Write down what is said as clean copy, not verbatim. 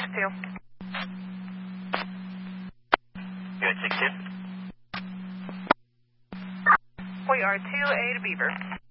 2. Good, 6-2. We are 2A to Beaver.